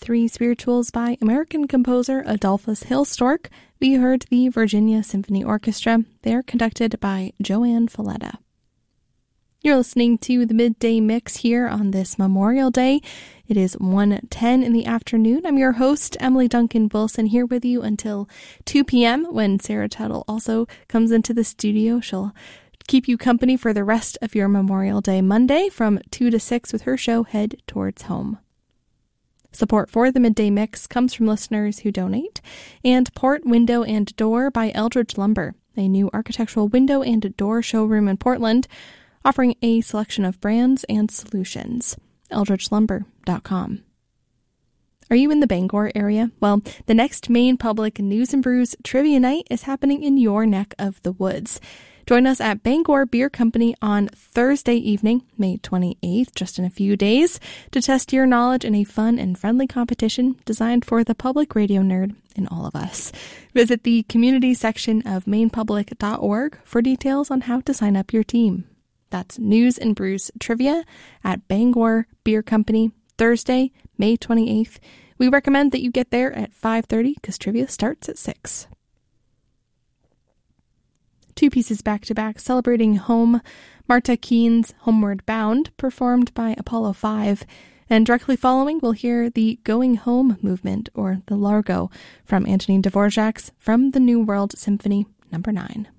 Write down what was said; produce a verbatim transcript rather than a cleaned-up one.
three spirituals by American composer Adolphus Hillstork, we heard the Virginia Symphony Orchestra. They're conducted by Joanne Falletta. You're listening to the Midday Mix here on this Memorial Day. It is one ten in the afternoon. I'm your host, Emily Duncan Wilson, here with you until two p.m. when Sarah Tuttle also comes into the studio. She'll keep you company for the rest of your Memorial Day Monday from two to six with her show Head Towards Home. Support for the Midday Mix comes from listeners who donate, and Port Window and Door by Eldridge Lumber, a new architectural window and door showroom in Portland, offering a selection of brands and solutions. eldridge lumber dot com. Are you in the Bangor area? Well, the next Maine Public News and Brews Trivia Night is happening in your neck of the woods. Join us at Bangor Beer Company on Thursday evening, May twenty-eighth, just in a few days, to test your knowledge in a fun and friendly competition designed for the public radio nerd in all of us. Visit the community section of maine public dot org for details on how to sign up your team. That's News and Brews Trivia at Bangor Beer Company, Thursday, May twenty-eighth. We recommend that you get there at five thirty because trivia starts at six. Two pieces back-to-back celebrating home. Marta Keen's Homeward Bound, performed by Apollo five. And directly following, we'll hear the Going Home movement, or the Largo, from Antonin Dvorak's From the New World Symphony number nine.